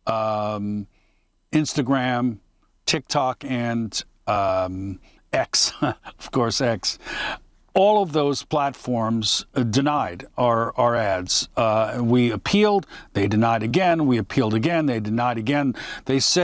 Instagram, TikTok, and X, of course, X. All of those platforms denied our ads. We appealed, they denied again. We appealed again, they denied again. They said